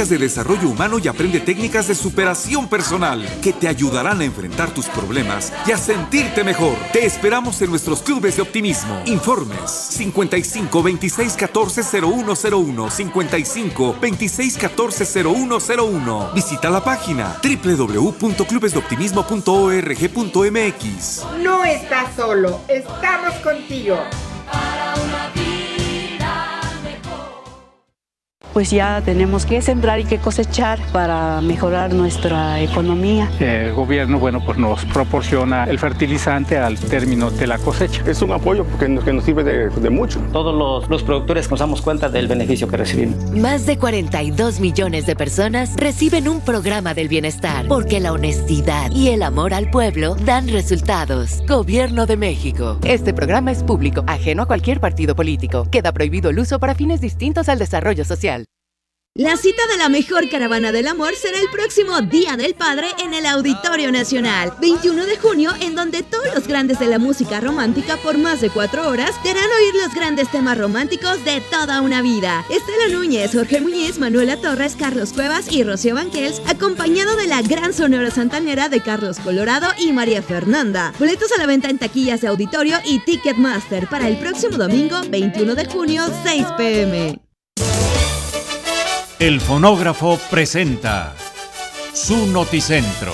estrategias de desarrollo humano y aprende técnicas de superación personal que te ayudarán a enfrentar tus problemas y a sentirte mejor. Te esperamos en nuestros clubes de optimismo. Informes 55 26 14 0101, 55 26 14 0101. Visita la página www.clubesdeoptimismo.org.mx. No estás solo, estamos contigo. Pues ya tenemos que sembrar y que cosechar para mejorar nuestra economía. El gobierno, pues nos proporciona el fertilizante al término de la cosecha. Es un apoyo que nos sirve de mucho. Todos los productores nos damos cuenta del beneficio que recibimos. Más de 42 millones de personas reciben un programa del bienestar, porque la honestidad y el amor al pueblo dan resultados. Gobierno de México. Este programa es público, ajeno a cualquier partido político. Queda prohibido el uso para fines distintos al desarrollo social. La cita de la mejor caravana del amor será el próximo Día del Padre en el Auditorio Nacional, 21 de junio, en donde todos los grandes de la música romántica por más de 4 horas te harán oír los grandes temas románticos de toda una vida. Estela Núñez, Jorge Muñiz, Manuela Torres, Carlos Cuevas y Rocío Banquels, acompañado de la gran Sonora Santanera de Carlos Colorado y María Fernanda. Boletos a la venta en taquillas de auditorio y Ticketmaster para el próximo domingo, 21 de junio, 6 p.m. El Fonógrafo presenta su Noticentro.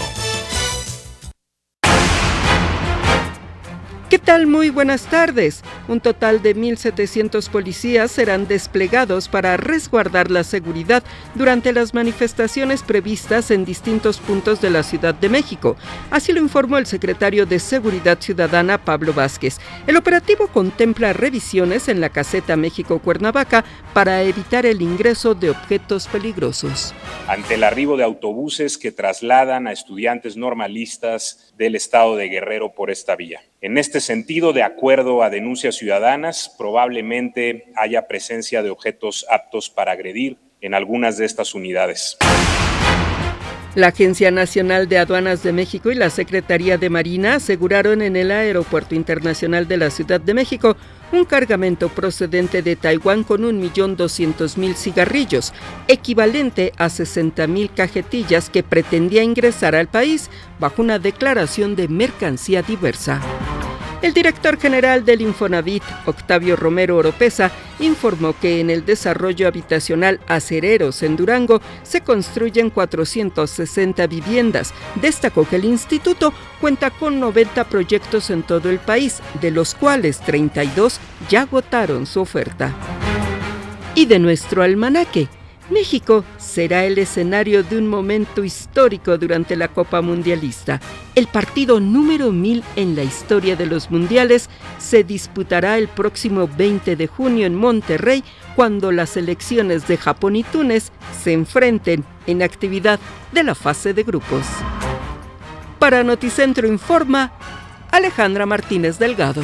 ¿Qué tal? Muy buenas tardes. Un total de 1,700 policías serán desplegados para resguardar la seguridad durante las manifestaciones previstas en distintos puntos de la Ciudad de México. Así lo informó el secretario de Seguridad Ciudadana, Pablo Vázquez. El operativo contempla revisiones en la caseta México-Cuernavaca para evitar el ingreso de objetos peligrosos. Ante el arribo de autobuses que trasladan a estudiantes normalistas del estado de Guerrero por esta vía. En este sentido, de acuerdo a denuncias ciudadanas, probablemente haya presencia de objetos aptos para agredir en algunas de estas unidades. La Agencia Nacional de Aduanas de México y la Secretaría de Marina aseguraron en el Aeropuerto Internacional de la Ciudad de México un cargamento procedente de Taiwán con 1,200,000 cigarrillos, equivalente a 60,000 cajetillas que pretendía ingresar al país bajo una declaración de mercancía diversa. El director general del Infonavit, Octavio Romero Oropeza, informó que en el desarrollo habitacional Acereros en Durango se construyen 460 viviendas. Destacó que el instituto cuenta con 90 proyectos en todo el país, de los cuales 32 ya agotaron su oferta. Y de nuestro almanaque, México será el escenario de un momento histórico durante la Copa Mundialista. El partido número 1000 en la historia de los mundiales se disputará el próximo 20 de junio en Monterrey, cuando las selecciones de Japón y Túnez se enfrenten en actividad de la fase de grupos. Para Noticentro Informa, Alejandra Martínez Delgado.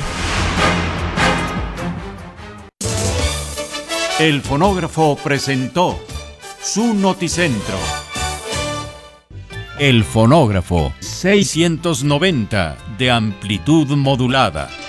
El Fonógrafo presentó su Noticentro. El Fonógrafo 690 de amplitud modulada.